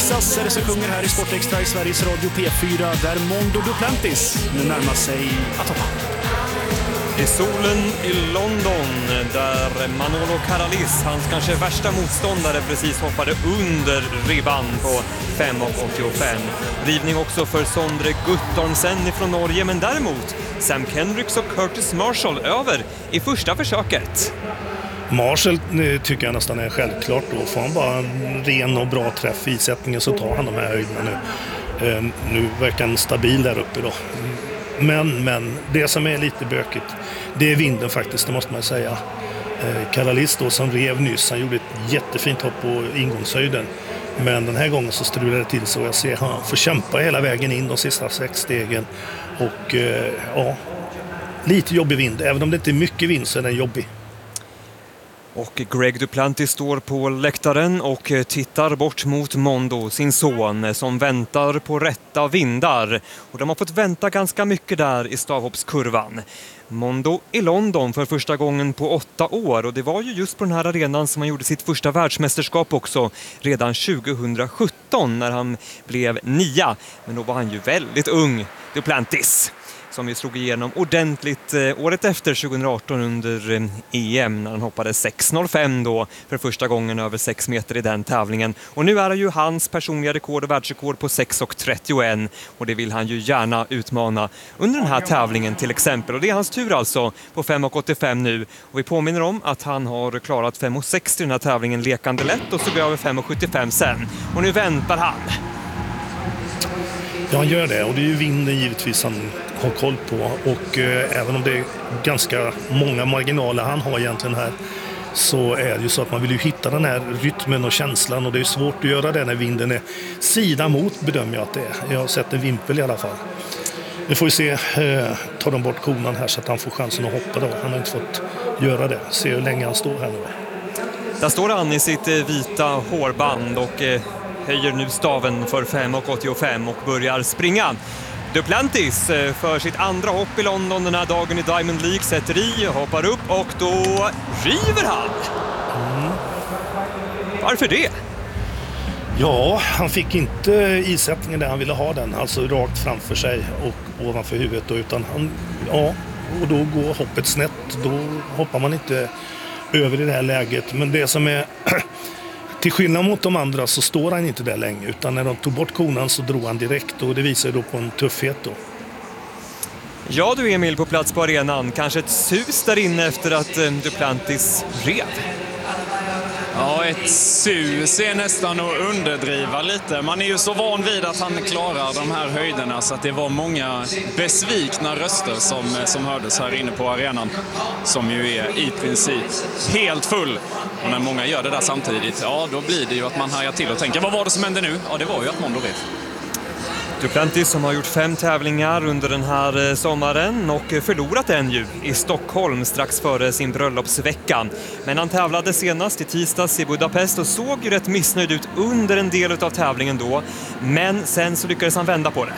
Texas är det som sjunger här i Sportextra i Sveriges Radio P4 där Mondo Duplantis nu närmar sig att hoppa. I solen i London där Manolo Caralis, hans kanske värsta motståndare, precis hoppade under ribban på 5,85. Rivning också för Sondre Guttormsen från Norge, men däremot Sam Kendricks och Curtis Marshall över i första försöket. Marshall tycker jag nästan är självklart då. Får han bara en ren och bra träff i sättningen så tar han de här höjderna nu. Nu verkar han stabil där uppe då. Men det som är lite bökigt, det är vinden faktiskt, det måste man säga. Caralis då som rev nyss, han gjorde ett jättefint hopp på ingångshöjden. Men den här gången så strulade det till så jag ser han får kämpa hela vägen in de sista 6 stegen. Och ja, lite jobbig vind. Även om det inte är mycket vind så är den jobbig. Och Greg Duplantis står på läktaren och tittar bort mot Mondo, sin son, som väntar på rätta vindar. Och de har fått vänta ganska mycket där i stavhoppskurvan. Mondo i London för första gången på 8 år. Och det var ju just på den här arenan som han gjorde sitt första världsmästerskap också redan 2017 när han blev 9. Men då var han ju väldigt ung, Duplantis, som ju slog igenom ordentligt året efter 2018 under EM när han hoppade 6,05 då för första gången över 6 meter i den tävlingen. Och nu är det ju hans personliga rekord och världsrekord på 6,31 och det vill han ju gärna utmana under den här tävlingen till exempel. Och det är hans tur alltså på 5,85 nu. Och vi påminner om att han har klarat 5,60 i den här tävlingen lekande lätt och så går över 5,75 sen. Och nu väntar han. Ja, han gör det och det är ju vinden givetvis han har koll på och även om det är ganska många marginaler han har egentligen här så är det ju så att man vill ju hitta den här rytmen och känslan och det är svårt att göra det när vinden är sida mot, bedömer jag att det är. Jag har sett en vimpel i alla fall. Nu får vi se, tar de bort konan här så att han får chansen att hoppa då. Han har inte fått göra det. Se hur länge han står här nu. Där står han i sitt vita hårband och höjer nu staven för 5,85 och börjar springa. Duplantis för sitt andra hopp i London den här dagen i Diamond League sätter i, hoppar upp och då river han. Varför det? Ja, han fick inte isättningen där han ville ha den, alltså rakt framför sig och ovanför huvudet då, utan han, ja, och då går hoppet snett, då hoppar man inte över i det här läget. Men det som är till skillnad mot de andra så står han inte där länge, utan när de tog bort konan så drog han direkt och det visar då på en tuffhet då. Ja du Emil, på plats på arenan, kanske ett sus där inne efter att Duplantis rev. Ja, ett sus är nästan att underdriva lite. Man är ju så van vid att han klarar de här höjderna så att det var många besvikna röster som hördes här inne på arenan. Som ju är i princip helt full. Och när många gör det där samtidigt, ja då blir det ju att man hajar till och tänker, vad var det som hände nu? Ja, det var ju att Mondo rev. Duplantis som har gjort 5 tävlingar under den här sommaren och förlorat en ju i Stockholm strax före sin bröllopsvecka. Men han tävlade senast i tisdags i Budapest och såg ju rätt missnöjd ut under en del av tävlingen då. Men sen så lyckades han vända på det.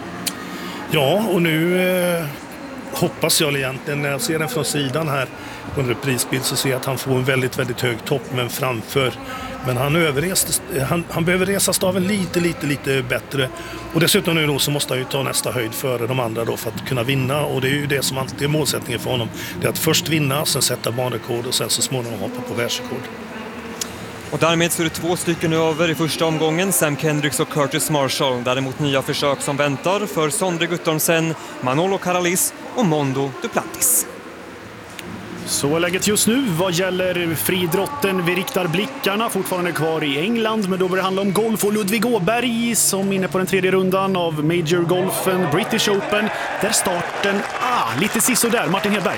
Ja, och nu hoppas jag egentligen, när jag ser den från sidan här under reprisbild så ser jag att han får en väldigt, väldigt hög topp men framför. Men han behöver resa staven lite bättre. Och dessutom nu då så måste han ju ta nästa höjd före de andra då för att kunna vinna. Och det är ju det som alltid är målsättningen för honom. Det är att först vinna, sen sätta banrekord och sen så småningom hoppa på världsrekord. Och därmed så är det 2 stycken över i första omgången. Sam Kendricks och Curtis Marshall. Däremot nya försök som väntar för Sondre Guttormsen, Manolo Caralis och Mondo Duplantis. Så läget just nu vad gäller friidrotten. Vi riktar blickarna fortfarande kvar i England, men då börjar det handla om golf och Ludvig Åberg som är inne på den 3:e rundan av Major Golfen British Open där starten lite sisådär. Martin Hedberg.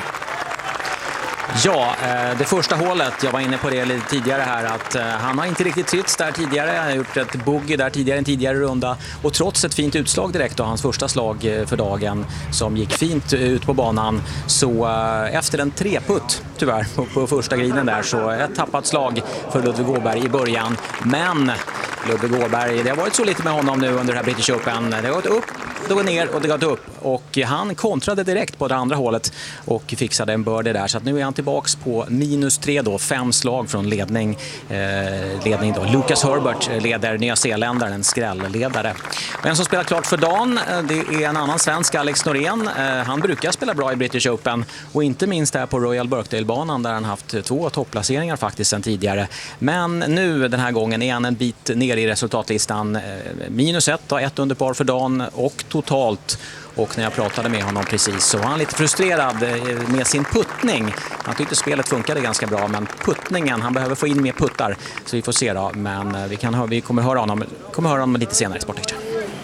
Ja, det första hålet, jag var inne på det lite tidigare här, att han har inte riktigt sitts där tidigare. Han har gjort ett bogey där tidigare, en tidigare runda. Och trots ett fint utslag direkt och hans första slag för dagen som gick fint ut på banan, så efter en 3-putt tyvärr på första grinen där, så ett tappat slag för Ludvig Åberg i början. Men Ludvig Åberg, det har varit så lite med honom nu under det här British Open. Det har gått upp det går ner och det går upp. Och han kontrade direkt på det andra hålet och fixade en birdie där. Så att nu är han tillbaks på -3 då, 5 slag från ledning då. Lucas Herbert leder Nya Zeeländaren, en skrällledare. Och en som spelar klart för dagen, det är en annan svensk, Alex Norén. Han brukar spela bra i British Open och inte minst här på Royal Birkdale-banan där han haft 2 topplaceringar faktiskt sedan tidigare. Men nu den här gången är han en bit ner i resultatlistan. -1 och 1 under par för dagen och totalt. Och när jag pratade med honom precis så var han lite frustrerad med sin puttning. Han tyckte spelet funkade ganska bra, men puttningen, han behöver få in mer puttar. Så vi får se då, men vi kommer höra honom lite senare i Sportextra.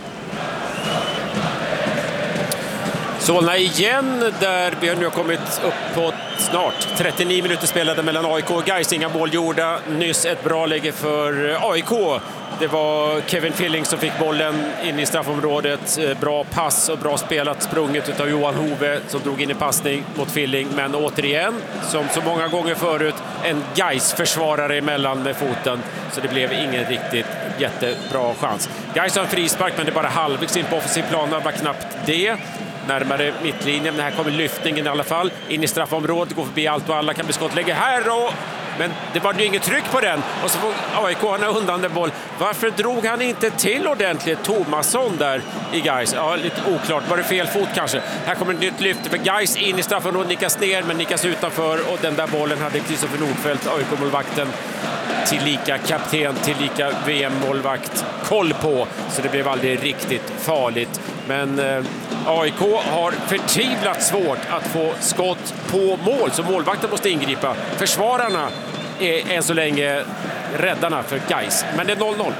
Solna igen, där vi har nu kommit upp på snart 39 minuter spelade mellan AIK och Gais. Inga mål gjorda. Nyss ett bra läge för AIK. Det var Kevin Filling som fick bollen in i straffområdet. Bra pass och bra spelat, sprunget av Johan Hove som drog in i passning mot Filling. Men återigen, som så många gånger förut, en Gais-försvarare emellan med foten. Så det blev ingen riktigt jättebra chans. Gais har en frispark, men det är bara halvvägs in på offensiv plan. Det var knappt det. Närmare mittlinjen, men här kommer lyftningen i alla fall. In i straffområdet, går förbi allt och alla, kan bli skottläge här och... Men det var ju inget tryck på den. Och så får AIK undan den boll. Varför drog han inte till ordentligt Tomasson där i Gais? Ja, lite oklart. Var det fel fot kanske? Här kommer ett nytt lyft för Gais in i straffområdet. Nickas ner, men nickas utanför. Och den där bollen hade Kristoffer Nordfeldt, AIK-målvakten, tillika kapten, tillika VM-målvakt, koll på. Så det blev aldrig riktigt farligt. Men AIK har förtvivlat svårt att få skott på mål, så målvakten måste ingripa. Försvararna är än så länge räddarna för Gais. Men det är 0-0.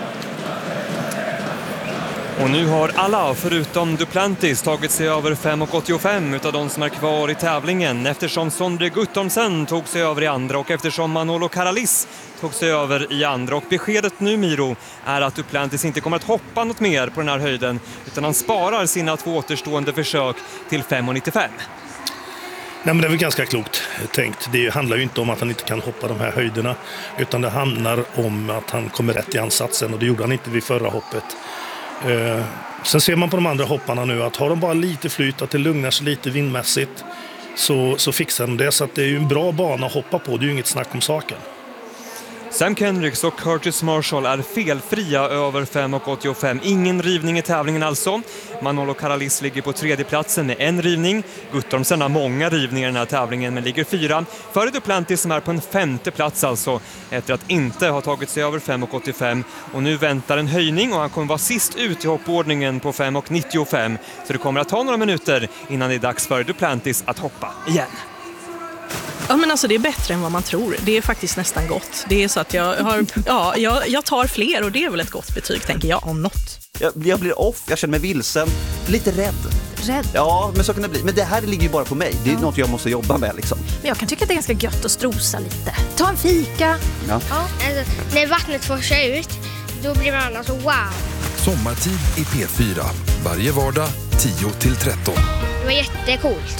Och nu har alla förutom Duplantis tagit sig över 5,85 utav de som är kvar i tävlingen, eftersom Sondre Guttormsen tog sig över i andra och eftersom Manolo Karalis tog sig över i andra. Och beskedet nu, Miro, är att Duplantis inte kommer att hoppa något mer på den här höjden, utan han sparar sina 2 återstående försök till 5,95. Nej, men det är väl ganska klokt tänkt. Det handlar ju inte om att han inte kan hoppa de här höjderna, utan det handlar om att han kommer rätt i ansatsen, och det gjorde han inte vid förra hoppet. Sen ser man på de andra hopparna nu att har de bara lite flyt, att det lugnar sig lite vindmässigt, så fixar de det. Så att det är ju en bra bana att hoppa på, det är ju inget snack om saken. Sam Kendricks och Curtis Marshall är felfria över 5,85. Ingen rivning i tävlingen alltså. Manolo Karalis ligger på 3:e platsen med en rivning. Guttormsen har många rivningar i den här tävlingen, men ligger 4. Före Duplantis som är på en 5:e plats alltså, efter att inte ha tagit sig över 5,85. Och nu väntar en höjning och han kommer vara sist ut i hoppordningen på 5,95. Så det kommer att ta några minuter innan det är dags för Duplantis att hoppa igen. Ja, men alltså det är bättre än vad man tror. Det är faktiskt nästan gott. Det är så att jag tar fler, och det är väl ett gott betyg, tänker jag, om något. Jag blir off, jag känner mig vilsen, lite rädd. Rädd? Ja, men så kan det bli. Men det här ligger ju bara på mig. Det är något jag måste jobba med liksom. Men jag kan tycka att det är ganska gött att strosa lite. Ta en fika. Ja. Alltså, när vattnet forsar ut, då blir man alltså wow. Sommartid i P4. Varje vardag 10-13. Det var jättecoolt.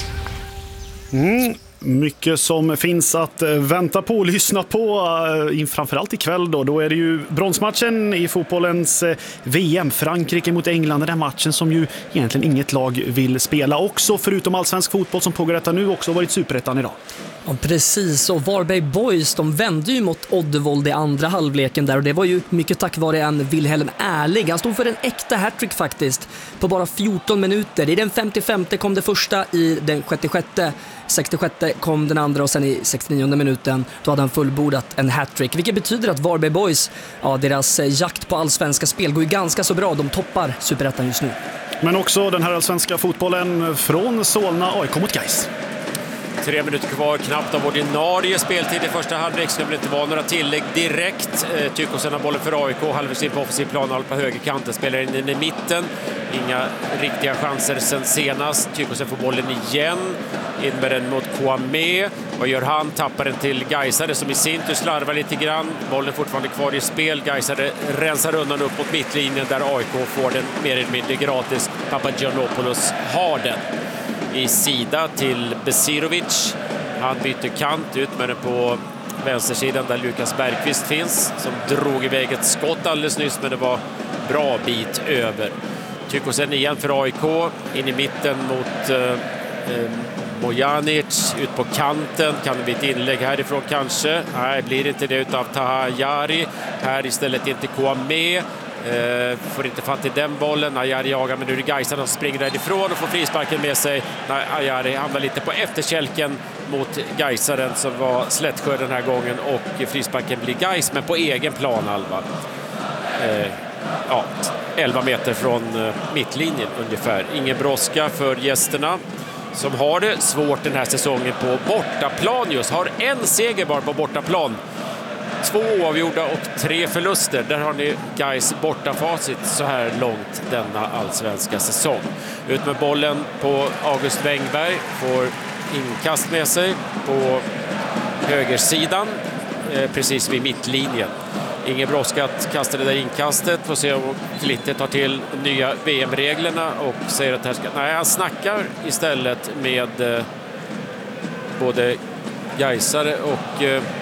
Mycket som finns att vänta på och lyssna på, framförallt ikväll då är det ju bronsmatchen i fotbollens VM, Frankrike mot England, den här matchen som ju egentligen inget lag vill spela också, förutom allsvensk fotboll som pågår detta nu, också varit superettan idag. Ja, precis, och Varberg Boys, de vände ju mot Oddevold i andra halvleken där, och det var ju mycket tack vare en Wilhelm Ärlig. Han stod för en äkta hattrick faktiskt på bara 14 minuter. I den 55:e kom det första, i den 66:e kom den andra, och sen i 69:e minuten då hade han fullbordat en hattrick, vilket betyder att Varberg Boys, deras jakt på allsvenska spel går ju ganska så bra. De toppar superettan just nu. Men också den här allsvenska fotbollen från Solna, AIK mot Gais. 3 minuter kvar, knappt av ordinarie speltid i första halvlek. Så det blir inte vara några tillägg direkt. Tykosen har bollen för AIK, halvvägs in på offensiv plan, på högerkanten, spelar in den i mitten. Inga riktiga chanser sen senast. Tykosen får bollen igen, in med den mot Kouame. Vad gör han? Tappar den till Gaisare som i sin tur slarvar lite grann. Bollen fortfarande kvar i spel. Gaisare rensar undan upp mot mittlinjen där AIK får den mer eller mindre gratis. Papagiannopoulos har den. I sida till Besirovic. Han byter kant, ut med den på vänstersidan där Lukas Bergqvist finns, som drog iväg ett skott alldeles nyss, men det var bra bit över. Tykosen igen för AIK, in i mitten mot Bojanic, ut på kanten. Kan det bli ett inlägg härifrån kanske? Nej, blir inte det utav Taha Ayari. Här istället inte Kouamé. Får inte fatt i den bollen. Ayari jagar, men nu är det Gaisarna som springer därifrån och får frisparken med sig. Ayari hamnar lite på efterkälken mot Gaisaren som var Slättsjö den här gången, och frisparken blir Gais, men på egen planhalva. 11 meter från mittlinjen ungefär. Ingen brådska för gästerna som har det svårt den här säsongen på bortaplan. Just har en seger bara på bortaplan. 2 oavgjorda och 3 förluster. Där har ni Gais bortafacit så här långt denna allsvenska säsong. Ut med bollen på August Wengberg. Får inkast med sig på högersidan. Precis vid mittlinjen. Ingen brådska att kasta det där inkastet. Får se om Klitte tar till nya VM-reglerna och säger att här ska... Nej, han snackar istället med både Gaisare och...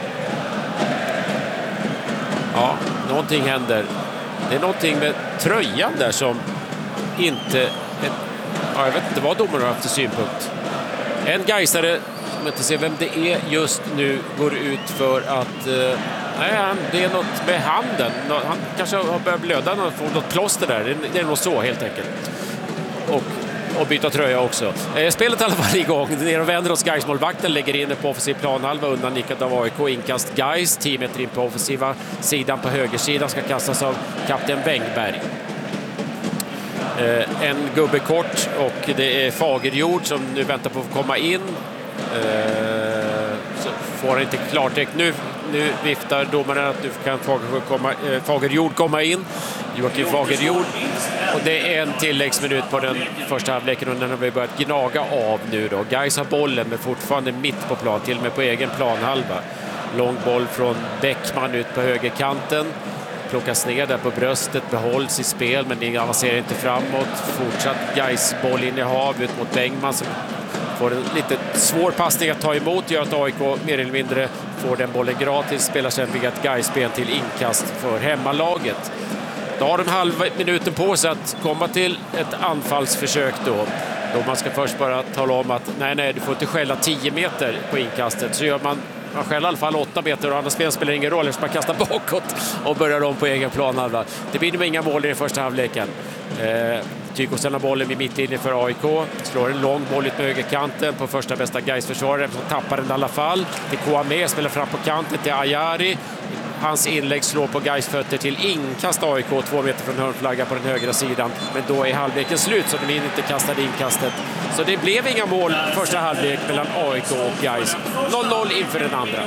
någonting händer. Det är någonting med tröjan där som inte... jag vet inte vad domaren har haft i synpunkt. En Gaisare, som inte ser vem det är just nu, går ut för att... det är något med handen. Han kanske har börjat blöda och får något plåster där. Det är nog så helt enkelt. Och byta tröja också. Spelet i alla fall igång. Ner och vänder hos Gais-målvakten. Lägger in på offensiv planhalva. Undan nickad av AIK. Inkast Gais. 10 meter in på offensiva sidan. På högersidan ska kastas av kapten Wengberg. En gubbe kort. Och det är Fagerjord som nu väntar på att komma in. Så får han inte klarteck nu. Nu viftar domaren att nu kan Fagerjord komma in. Joakim Fagerjord. Och det är en tilläggsminut på den första halvleken, och den har vi börjat gnaga av nu då. Gais har bollen, men fortfarande mitt på plan, till och med på egen planhalva. Lång boll från Bäckman ut på högerkanten. Plockas ner där på bröstet, behålls i spel, men det avancerar inte framåt. Fortsatt Gais boll in i hav ut mot Bengman som får en lite svår passning att ta emot, gör att AIK mer eller mindre får den bollen gratis. Spelar sen via ett Gais-ben till inkast för hemmalaget. Då har de halva minuten på sig att komma till ett anfallsförsök då man ska först bara tala om att nej, du får inte skälla 10 meter på inkastet. Så gör man skäller i alla fall 8 meter, och andra spel spelar ingen roll eftersom man kastar bakåt och börjar om på egen plan. Det blir nog inga mål i den första halvleken. Tykosen har bollen vid mittlinjen för AIK. Slår en lång boll ut på högerkanten på första bästa Gais-försvarare som tappar den i alla fall. Till Kouamé, spelar fram på kanten till Ayari. Hans inlägg slår på Gais fötter till inkast AIK 2 meter från hörnflagga på den högra sidan. Men då är halvleken slut, så de inte kastade inkastet. Så det blev inga mål första halvlek mellan AIK och Gais. 0-0 inför den andra.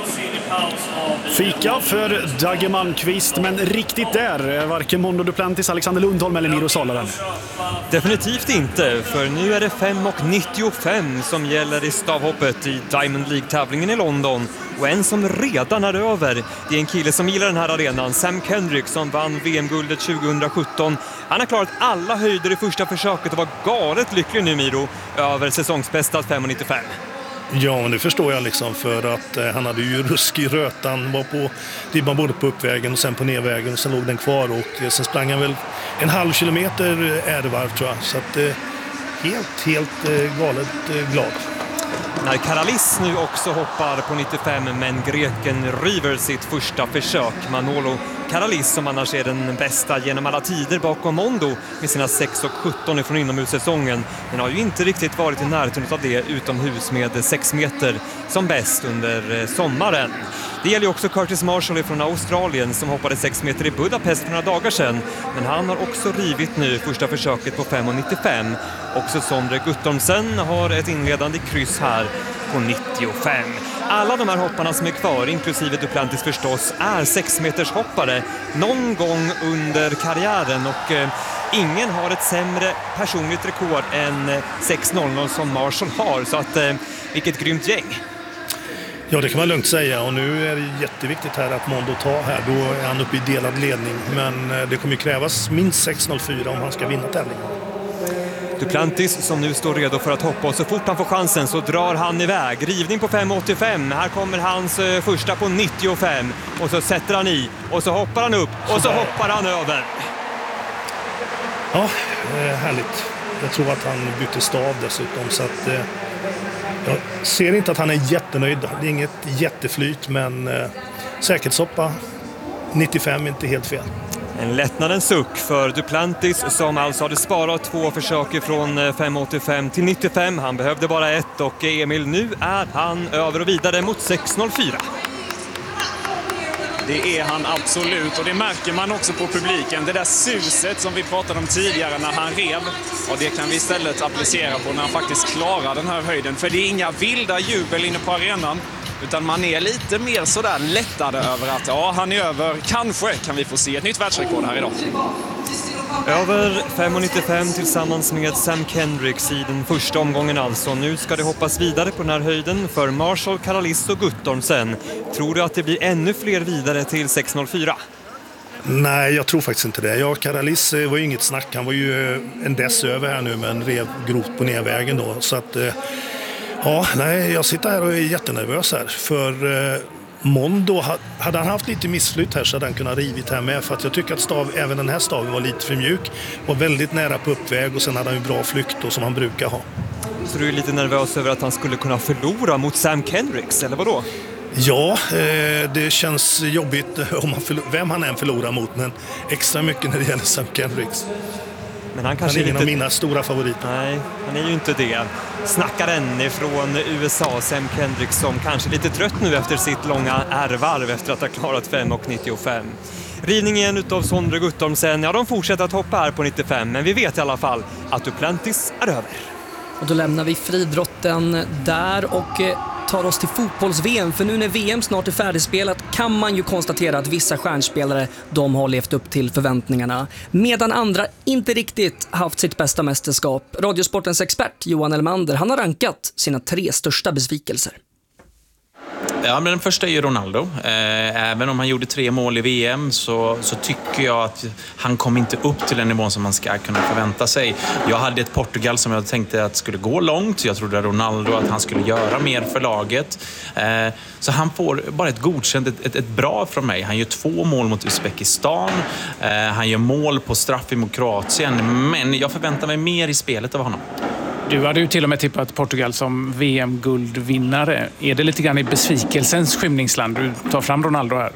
Fika för Dagge Malmqvist, men riktigt där varken Mondo Duplantis, Alexander Lundholm eller Miro Salaren. Definitivt inte, för nu är det 5:95 som gäller i stavhoppet i Diamond League-tävlingen i London. Och en som redan är över, det är en kille som gillar den här arenan, Sam Kendrick, som vann VM-guldet 2017. Han har klarat alla höjder i första försöket och var galet lycklig nu, Miro, över säsongsbästa 5:95. Ja, men det förstår jag liksom, för att han hade ju rusk i rötan, var på ribban både på uppvägen och sen på nedvägen, och sen låg den kvar, och sen sprang han väl en halv kilometer ärevarv tror jag, så att helt galet glad. När Karalis nu också hoppar på 95, men greken river sitt första försök. Manolo Karalis, som annars är den bästa genom alla tider bakom Mondo med sina 6:17 från inomhussäsongen, men har ju inte riktigt varit i närheten av det utomhus med 6 meter som bäst under sommaren. Det gäller ju också Curtis Marshall från Australien som hoppade 6 meter i Budapest för några dagar sedan, men han har också rivit nu första försöket på 5:95. Också Sondre Guttormsen har ett inledande kryss här på 95. Alla de här hopparna som är kvar, inklusive Duplantis förstås, är 6 meters hoppare någon gång under karriären, och ingen har ett sämre personligt rekord än 6:00 som Marshall har, så att vilket grymt gäng. Ja, det kan man lugnt säga, och nu är det jätteviktigt här att Mondo tar här, då är han uppe i delad ledning, men det kommer ju krävas minst 6:04 om han ska vinna tävlingen. Duplantis som nu står redo för att hoppa, och så fort han får chansen så drar han iväg. Rivning på 5:85. Här kommer hans första på 95. Och så sätter han i. Och så hoppar han upp. Och så hoppar han över. Ja, härligt. Jag tror att han bytte stav dessutom, så att jag ser inte att han är jättenöjd. Det är inget jätteflyt, men säkerhetssoppa 95 är inte helt fel. En lättnadens suck för Duplantis som alltså hade sparat 2 försök från 5,85 till 95. Han behövde bara 1 och Emil, nu är han över och vidare mot 6,04. Det är han absolut, och det märker man också på publiken. Det där suset som vi pratade om tidigare när han rev, och det kan vi istället applicera på när han faktiskt klarar den här höjden. För det är inga vilda jubel inne på arenan, utan man är lite mer sådär lättade över att ja, han är över. Kanske kan vi få se ett nytt världsrekord här idag. Över 5,95 tillsammans med Sam Kendricks i den första omgången alltså. Nu ska det hoppas vidare på den här höjden för Marshall, Karalis och Guttormsen. Tror du att det blir ännu fler vidare till 6,04? Nej, jag tror faktiskt inte det. Karalis var ju inget snack. Han var ju en dess över här nu, men rev grovt på nedvägen då. Så att, ja, nej, jag sitter här och är jättenervös här. För Mondo, hade han haft lite missflytt här så hade han kunnat rivit här med. För att jag tycker att även den här staven var lite för mjuk. Var väldigt nära på uppväg och sen hade han ju bra flykt då, som han brukar ha. Så du är lite nervös över att han skulle kunna förlora mot Sam Kendricks, eller vadå? Ja, det känns jobbigt om vem han än förlorar mot, men extra mycket när det gäller Sam Kendricks. Men han kanske är ingen lite... av mina stora favoriter. Nej, han är ju inte det. Snackaren från USA, Sam Kendricks, som kanske är lite trött nu efter sitt långa ärvarv efter att ha klarat 5,95. Rivningen utav Sondre Guttormsen, ja, de fortsätter att hoppa här på 95, men vi vet i alla fall att Duplantis är över. Och då lämnar vi friidrotten där och tar oss till fotbolls-VM, för nu när VM snart är färdigspelat kan man ju konstatera att vissa stjärnspelare, de har levt upp till förväntningarna, medan andra inte riktigt haft sitt bästa mästerskap. Radiosportens expert Johan Elmander, han har rankat sina 3 största besvikelser. Ja, men den första är ju Ronaldo. Även om han gjorde 3 mål i VM så tycker jag att han kom inte upp till den nivån som man ska kunna förvänta sig. Jag hade ett Portugal som jag tänkte att skulle gå långt. Jag trodde Ronaldo att han skulle göra mer för laget. Så han får bara ett godkänt, ett bra från mig. Han gör 2 mål mot Uzbekistan. Han gör mål på straff mot Kroatien. Men jag förväntar mig mer i spelet av honom. Du hade ju till och med tippat Portugal som VM-guldvinnare. Är det lite grann i besvikelsens skymningsland du tar fram Ronaldo här?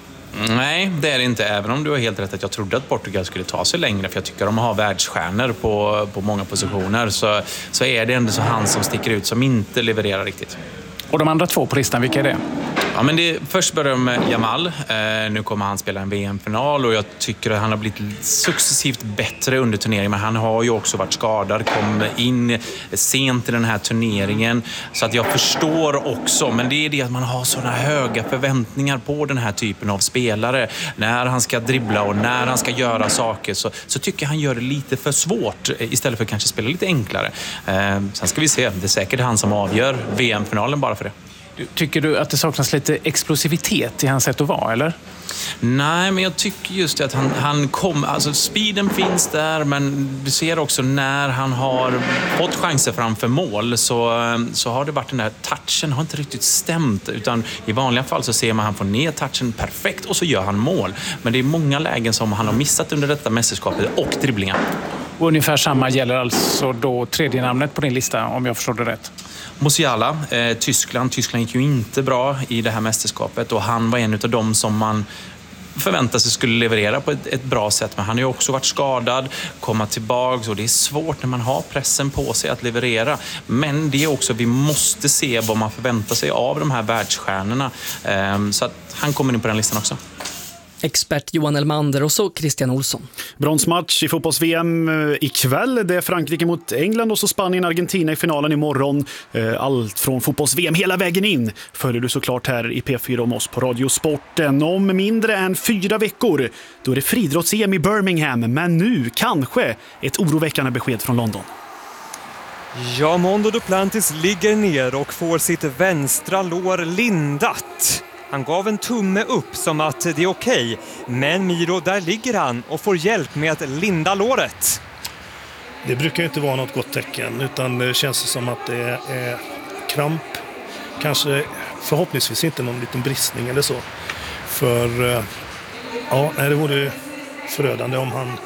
Nej, det är det inte. Även om du har helt rätt att jag trodde att Portugal skulle ta sig längre. För jag tycker de har världsstjärnor på många positioner. Så är det ändå så han som sticker ut, som inte levererar riktigt. Och de andra 2 på listan, vilka är det? Ja, men först börjar med Jamal. Nu kommer han spela en VM-final och jag tycker att han har blivit successivt bättre under turneringen. Men han har ju också varit skadad, kom in sent i den här turneringen. Så att jag förstår också, men det är det att man har sådana höga förväntningar på den här typen av spelare. När han ska dribbla och när han ska göra saker så tycker jag han gör det lite för svårt istället för att kanske spela lite enklare. Sen ska vi se, det är säkert han som avgör VM-finalen bara för det. Tycker du att det saknas lite explosivitet i hans sätt att vara, eller? Nej, men jag tycker just att han kom... Alltså speeden finns där, men du ser också när han har fått chanser framför mål så har det varit den där touchen har inte riktigt stämt. Utan i vanliga fall så ser man att han får ner touchen perfekt och så gör han mål. Men det är många lägen som han har missat under detta mästerskapet och dribblingar. Och ungefär samma gäller alltså då tredje namnet på din lista, om jag förstår det rätt. Musiala, Tyskland gick ju inte bra i det här mästerskapet och han var en av dem som man förväntade sig skulle leverera på ett bra sätt. Men han har ju också varit skadad, komma tillbaka och det är svårt när man har pressen på sig att leverera. Men det är också, vi måste se vad man förväntar sig av de här världsstjärnorna. Så att han kommer in på den listan också. Expert Johan Elmander och så Christian Olsson. Bronsmatch i fotbolls-VM ikväll. Det är Frankrike mot England och så Spanien-Argentina i finalen imorgon. Allt från fotbolls-VM hela vägen in följer du såklart här i P4 om oss på Radiosporten. Om mindre än 4 veckor då är det friidrotts-EM i Birmingham. Men nu kanske ett oroväckande besked från London. Ja, Mondo Duplantis ligger ner och får sitt vänstra lår lindat. Han gav en tumme upp som att det är okej. Men Miro, där ligger han och får hjälp med att linda låret. Det brukar ju inte vara något gott tecken, utan det känns som att det är kramp. Kanske förhoppningsvis inte någon liten bristning eller så. För ja, det vore förödande om han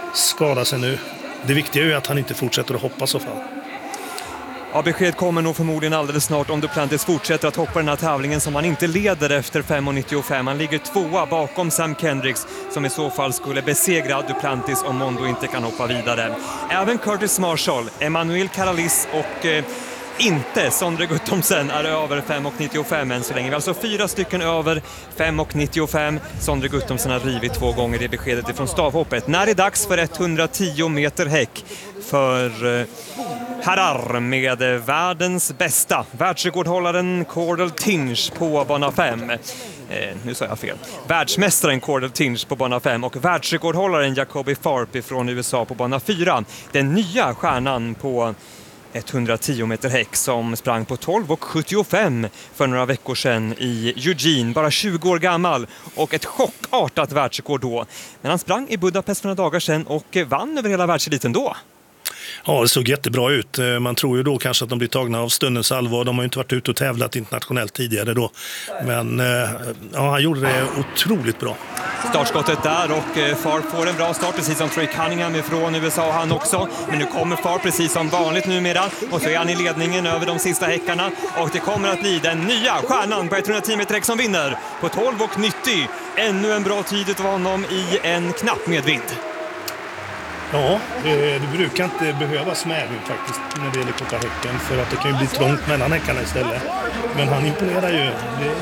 skada sig nu. Det viktiga är ju att han inte fortsätter att hoppa så fall. Ja, besked kommer nog förmodligen alldeles snart om Duplantis fortsätter att hoppa den här tävlingen som han inte leder efter 5,95. Han ligger 2 bakom Sam Kendricks som i så fall skulle besegra Duplantis om Mondo inte kan hoppa vidare. Även Curtis Marshall, Emmanuel Caralis och inte Sondre Guttormsen är över 5,95 än så länge. Vi har alltså 4 stycken över 5,95. Sondre Guttormsen har rivit 2 gånger i beskedet ifrån stavhoppet. När det är dags för 110 meter häck för herrar med världens bästa världsrekordhållaren Cordell Tinch på bana 5. Nu sa jag fel. Världsmästaren Cordell Tinch på bana 5 och världsrekordhållaren Jacoby Tharp från USA på bana 4. Den nya stjärnan på 110 meter häck som sprang på 12,75 för några veckor sedan i Eugene, bara 20 år gammal och ett chockartat världsrekord då. Men han sprang i Budapest för några dagar sedan och vann över hela världseliten då. Ja, det såg jättebra ut. Man tror ju då kanske att de blir tagna av stundens allvar. De har ju inte varit ute och tävlat internationellt tidigare då. Men ja, han gjorde det otroligt bra. Startskottet där och Far får en bra start precis som Trey Cunningham ifrån USA han också. Men nu kommer Far precis som vanligt numera och så är han i ledningen över de sista häckarna och det kommer att bli den nya stjärnan på 110 meter häck som vinner på 12,90. Ännu en bra tid av honom i en knapp medvind. Ja, det brukar inte behövas medvind faktiskt när det gäller korta häcken för att det kan ju bli trångt mellan häckarna istället. Men han imponerar ju.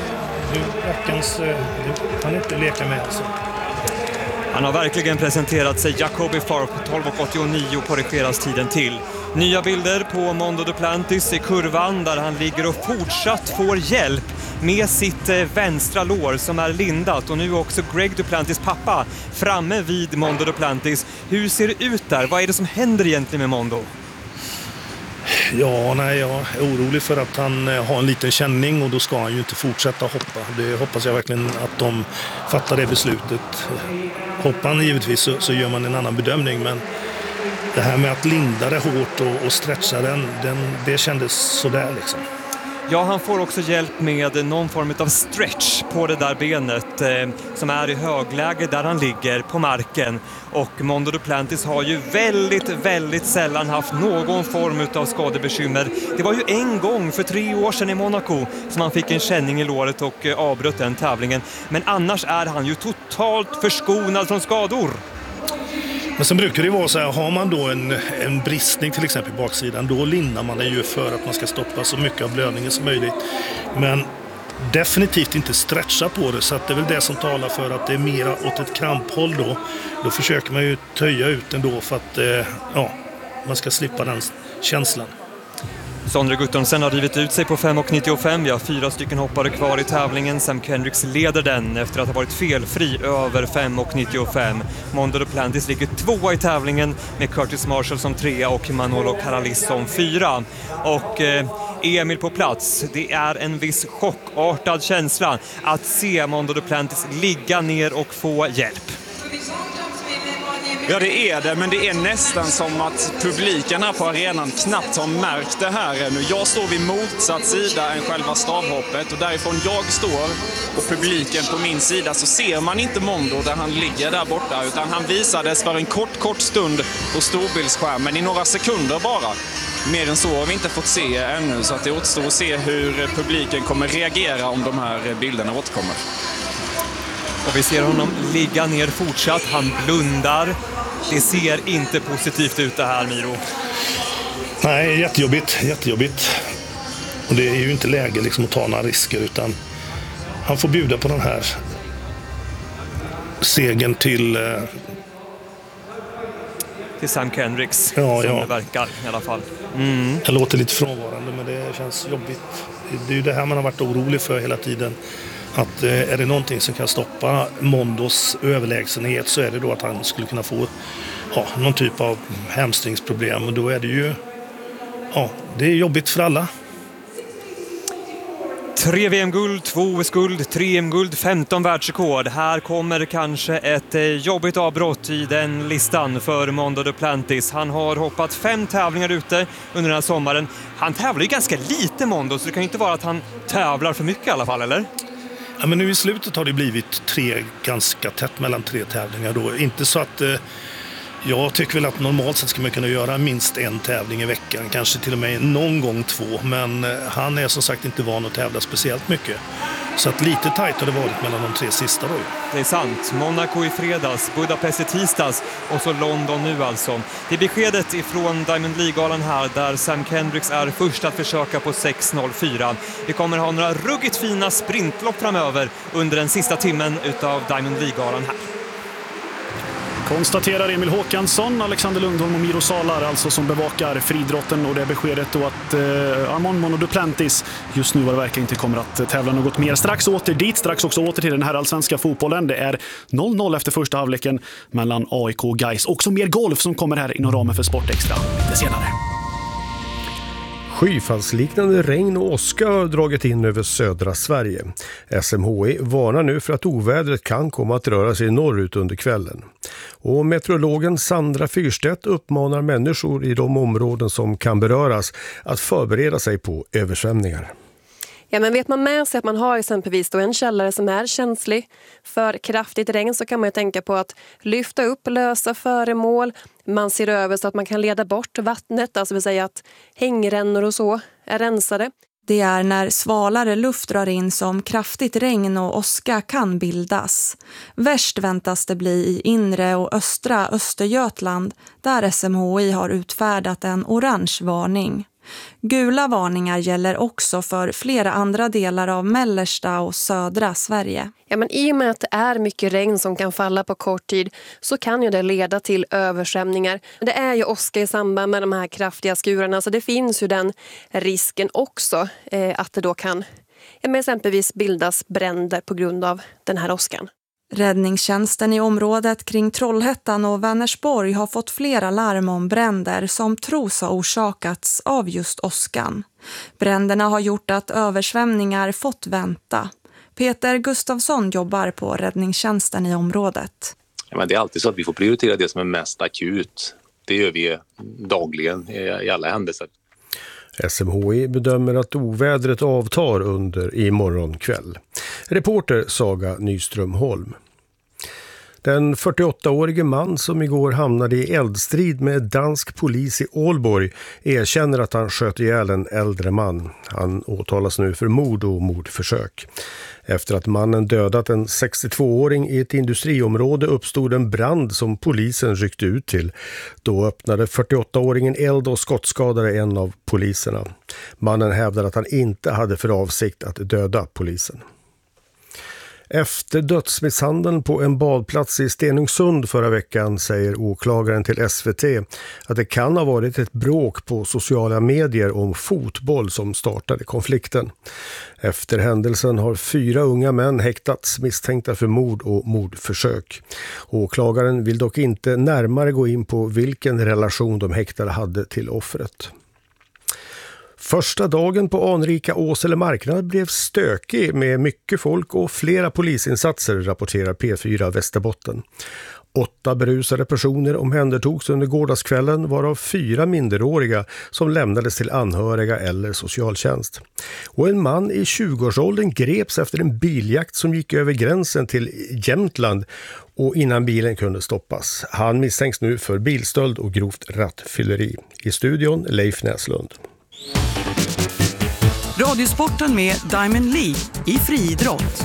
Han är inte leka med alltså. Han har verkligen presenterat sig. Jacoby Tharp 12,89 korrigeras tiden till. Nya bilder på Mondo Duplantis i kurvan där han ligger och fortsatt får hjälp med sitt vänstra lår som är lindat och nu också Greg Duplantis pappa framme vid Mondo Duplantis. Hur ser det ut där? Vad är det som händer egentligen med Mondo? Ja, jag är orolig för att han har en liten känning och då ska han ju inte fortsätta hoppa. Det hoppas jag verkligen att de fattar det beslutet. Hoppar han givetvis så gör man en annan bedömning, men det här med att linda det hårt och stretcha det kändes sådär liksom. Ja, han får också hjälp med någon form av stretch på det där benet som är i högläge där han ligger på marken. Och Mondo Duplantis har ju väldigt sällan haft någon form av skadebekymmer. Det var ju en gång för 3 år sedan i Monaco som han fick en känning i låret och avbröt den tävlingen. Men annars är han ju totalt förskonad från skador. Men sen brukar det vara så här, har man då en bristning till exempel i baksidan, då lindar man det ju för att man ska stoppa så mycket av blödningen som möjligt. Men definitivt inte stretcha på det, så att det är väl det som talar för att det är mera åt ett kramphåll då. Då försöker man ju töja ut ändå för att man ska slippa den känslan. Sondre Guttormsen har rivit ut sig på 5,95. Vi har 4 stycken hoppare kvar i tävlingen. Sam Kendricks leder den efter att ha varit felfri över 5,95. Mondo Duplantis ligger 2 i tävlingen med Curtis Marshall som 3 och Manolo Caralis som 4. Och Emil på plats. Det är en viss chockartad känsla att se Mondo Duplantis ligga ner och få hjälp. Ja, det är det, men det är nästan som att publiken här på arenan knappt har märkt det här ännu. Jag står vid motsatt sida än själva stavhoppet och därifrån jag står och publiken på min sida så ser man inte Mondo där han ligger där borta, utan han visades för en kort stund på storbildsskärmen i några sekunder bara. Mer än så har vi inte fått se ännu, så att det återstår att se hur publiken kommer reagera om de här bilderna återkommer. Och vi ser honom ligga ner fortsatt. Han blundar. Det ser inte positivt ut det här, Miro. Nej, jättejobbigt. Och det är ju inte läge liksom att ta några risker, utan han får bjuda på den här segern till Sam Kendricks, som det verkar i alla fall. Det låter lite frånvarande, men det känns jobbigt. Det är ju det här man har varit orolig för hela tiden. Att är det någonting som kan stoppa Mondos överlägsenhet så är det då att han skulle kunna få någon typ av hamstringsproblem. Och då är det ju det är jobbigt för alla. 3 VM-guld, 2 OS-guld, 3 EM-guld, 15 världsrekord. Här kommer kanske ett jobbigt avbrott i den listan för Mondo Duplantis. Han har hoppat 5 tävlingar ute under den här sommaren. Han tävlar ju ganska lite, Mondo, så det kan ju inte vara att han tävlar för mycket i alla fall, eller? Ja, men nu i slutet har det blivit 3 ganska tätt mellan 3 tävlingar då. Inte så att Jag tycker väl att normalt sett ska man kunna göra minst en tävling i veckan, kanske till och med någon gång 2, men han är som sagt inte van att tävla speciellt mycket. Så att lite tajt har det varit mellan de 3 sista då. Det är sant. Monaco i fredags, Budapest i tisdags och så London nu alltså. Det är beskedet ifrån Diamond League-galan här där Sam Kendricks är först att försöka på 6.04. Vi kommer ha några ruggigt fina sprintlopp framöver under den sista timmen utav Diamond League-galan här. Konstaterar Emil Håkansson, Alexander Lundholm och Miro Salar alltså som bevakar fridrotten, och det är beskedet då att Armand Mono Duplantis just nu verkar inte kommer att tävla något mer. Strax åter dit, strax också åter till den här allsvenska fotbollen. Det är 0-0 efter första halvleken mellan AIK och Gais. Också mer golf som kommer här inom ramen för Sport Extra lite senare. Skyfallsliknande regn och åska har dragit in över södra Sverige. SMHI varnar nu för att ovädret kan komma att röra sig norrut under kvällen. Och meteorologen Sandra Fyrstedt uppmanar människor i de områden som kan beröras att förbereda sig på översvämningar. Ja, men vet man med sig att man har exempelvis då en källare som är känslig för kraftigt regn, så kan man ju tänka på att lyfta upp lösa föremål. Man ser över så att man kan leda bort vattnet, alltså vill säga att hängrännor och så är rensade. Det är när svalare luft drar in som kraftigt regn och åska kan bildas. Värst väntas det bli i inre och östra Östergötland där SMHI har utfärdat en orange varning. Gula varningar gäller också för flera andra delar av mellersta och södra Sverige. Ja, men i och med att det är mycket regn som kan falla på kort tid så kan ju det leda till översvämningar. Det är ju åska i samband med de här kraftiga skurarna, så det finns ju den risken också att det då kan exempelvis bildas bränder på grund av den här åskan. Räddningstjänsten i området kring Trollhättan och Vänersborg har fått flera larm om bränder som tros ha orsakats av just åskan. Bränderna har gjort att översvämningar fått vänta. Peter Gustafsson jobbar på räddningstjänsten i området. Ja, men det är alltid så att vi får prioritera det som är mest akut. Det gör vi dagligen i alla händelser. SMHI bedömer att ovädret avtar under imorgon kväll. Reporter Saga Nyström Holm. Den 48-årige man som igår hamnade i eldstrid med dansk polis i Ålborg erkänner att han sköt ihjäl en äldre man. Han åtalas nu för mord och mordförsök. Efter att mannen dödat en 62-åring i ett industriområde uppstod en brand som polisen ryckte ut till. Då öppnade 48-åringen eld och skottskadade en av poliserna. Mannen hävdade att han inte hade för avsikt att döda polisen. Efter dödsmisshandeln på en badplats i Stenungsund förra veckan säger åklagaren till SVT att det kan ha varit ett bråk på sociala medier om fotboll som startade konflikten. Efter händelsen har 4 unga män häktats misstänkta för mord och mordförsök. Åklagaren vill dock inte närmare gå in på vilken relation de häktade hade till offret. Första dagen på anrika Åsele marknad blev stökig med mycket folk och flera polisinsatser, rapporterar P4 Västerbotten. 8 berusade personer omhändertogs under gårdagskvällen, varav 4 minderåriga som lämnades till anhöriga eller socialtjänst. Och en man i 20-årsåldern greps efter en biljakt som gick över gränsen till Jämtland och innan bilen kunde stoppas. Han misstänks nu för bilstöld och grovt rattfylleri. I studion Leif Näslund. Radiosporten med Diamond League i friidrott.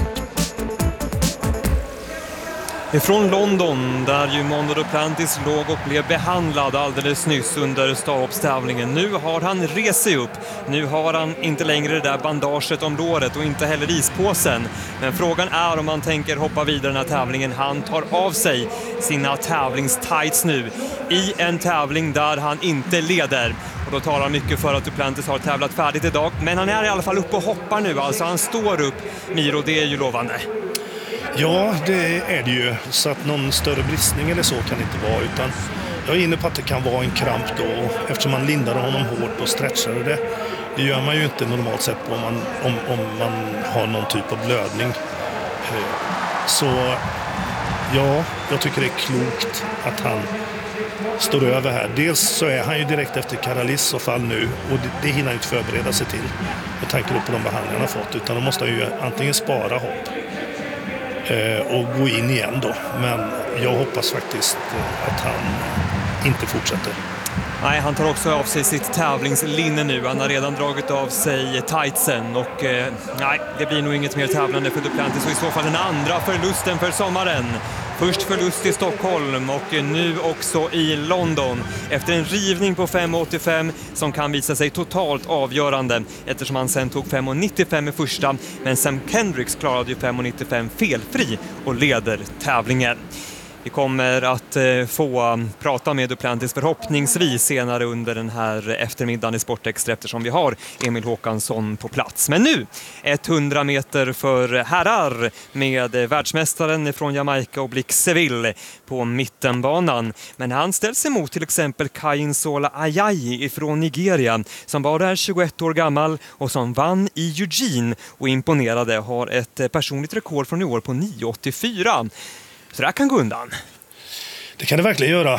Från London, där ju Mondo Duplantis låg och blev behandlad alldeles nyss under stavhoppstävlingen. Nu har han rest sig upp. Nu har han inte längre det där bandaget om låret och inte heller ispåsen. Men frågan är om han tänker hoppa vidare den här tävlingen. Han tar av sig sina tävlingstights nu i en tävling där han inte leder. Och då talar han mycket för att Duplantis har tävlat färdigt idag. Men han är i alla fall uppe och hoppar nu. Alltså han står upp, Miro, det är ju lovande. Ja, det är det ju. Så att någon större bristning eller så kan det inte vara. Utan jag är inne på att det kan vara en kramp då. Eftersom man lindar honom hårt och stretchar det. Det gör man ju inte normalt sett om man har någon typ av blödning. Så ja, jag tycker det är klokt att han står över här. Dels så är han ju direkt efter Karalis och fall nu. Och det hinner han inte förbereda sig till. Med tanke på de behandlingar han har fått. Utan då måste han ju antingen spara hopp och gå in igen då. Men jag hoppas faktiskt att han inte fortsätter. Nej, han tar också av sig sitt tävlingslinne nu. Han har redan dragit av sig tightsen och nej, det blir nog inget mer tävlande för Duplantis, och i så fall den andra förlusten för sommaren. Först förlust i Stockholm och nu också i London efter en rivning på 5,85 som kan visa sig totalt avgörande eftersom han sen tog 5,95 i första, men Sam Kendricks klarade ju 5,95 felfri och leder tävlingen. Vi kommer att få prata med Duplantis förhoppningsvis senare under den här eftermiddagen i Sportextra eftersom vi har Emil Håkansson på plats. Men nu 100 meter för herrar med världsmästaren från Jamaica Oblique Seville på mittenbanan. Men han ställs emot till exempel Kayinsola Ajayi från Nigeria som bara är 21 år gammal och som vann i Eugene och imponerade, har ett personligt rekord från i år på 9,84. Så det här kan gå undan. Det kan det verkligen göra.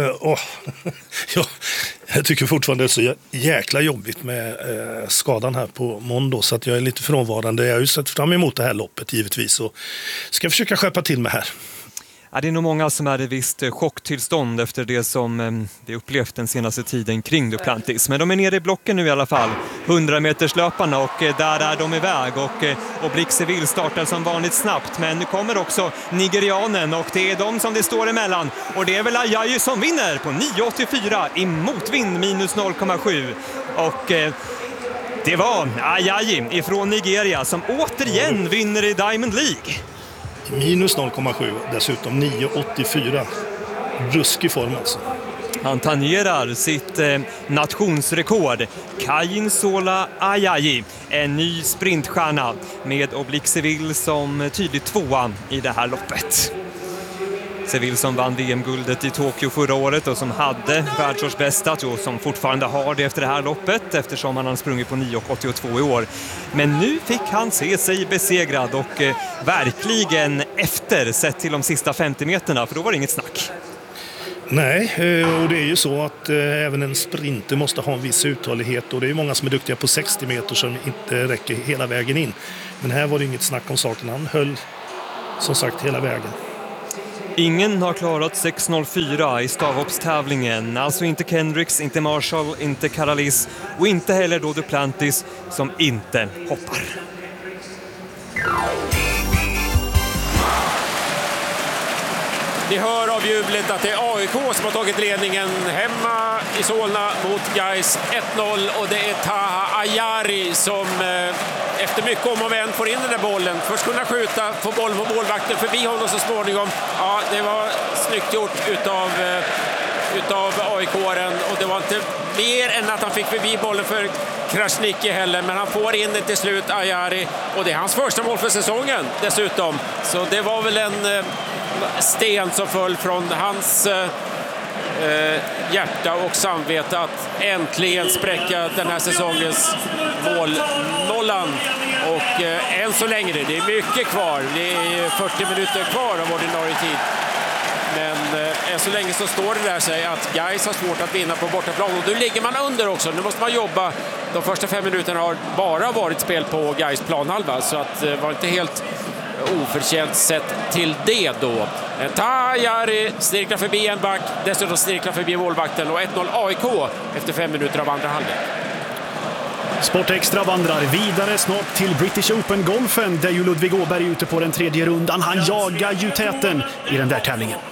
Jag tycker fortfarande det är så jäkla jobbigt med skadan här på måndag, så att jag är lite frånvarande. Jag har ju sett fram emot det här loppet givetvis och ska försöka skärpa till mig här. Ja, det är nog många som är i visst chocktillstånd efter det som vi upplevt den senaste tiden kring Duplantis. Men de är nere i blocken nu i alla fall. 100-meterslöparna och där är de iväg och Oblique Seville startar som vanligt snabbt. Men nu kommer också nigerianen och det är de som det står emellan. Och det är väl Ajayi som vinner på 9,84 i motvind minus 0,7. Och det var Ajayi ifrån Nigeria som återigen vinner i Diamond League. Minus 0,7, dessutom 9,84. Ruskig form alltså. Han tangerar sitt nationsrekord. Kayinsola Ajayi, en ny sprintstjärna med Oblique Seville som tydligt tvåa i det här loppet. Seville som vann VM-guldet i Tokyo förra året och som hade världsårsbästa och som fortfarande har det efter det här loppet eftersom han har sprungit på 9,82 i år. Men nu fick han se sig besegrad och verkligen efter sett till de sista 50 meterna, för då var det inget snack. Nej, och det är ju så att även en sprinter måste ha en viss uthållighet och det är många som är duktiga på 60 meter som inte räcker hela vägen in. Men här var det inget snack om saken, han höll som sagt hela vägen. Ingen har klarat 6,04 i stavhoppstävlingen. Alltså inte Kendricks, inte Marshall, inte Caralis och inte heller då Duplantis som inte hoppar. Ni hör av jublet att det är AIK som har tagit ledningen hemma i Solna mot Gais 1-0 och det är Taha Ayari som efter mycket om och vänd får in den där bollen. Först kunna skjuta, få bollen på målvakten förbi honom så småningom. Ja, det var snyggt gjort utav AIK-aren och det var inte mer än att han fick förbi bollen för Krasniqi heller, men han får in det till slut, Ayari, och det är hans första mål för säsongen dessutom. Så det var väl en sten som föll från hans hjärta och samvete att äntligen spräcka den här säsongens målnollan. Och än så länge, det är mycket kvar. Det är 40 minuter kvar av ordinarie tid. Men än så länge så står det där sig att Gais har svårt att vinna på bortaplan. Och nu ligger man under också. Nu måste man jobba. De första 5 minuterna har bara varit spel på Gais planhalva. Så att det var inte helt oförtjänt sett till det då. Tajari snirklar förbi en back. Dessutom snirklar förbi målvakten. Och 1-0 AIK efter 5 minuter av andra halvlek. Sportextra vandrar vidare snart till British Open-golfen där ju Ludvig Åberg är ute på den 3:e rundan. Han jagar ju täten i den där tävlingen.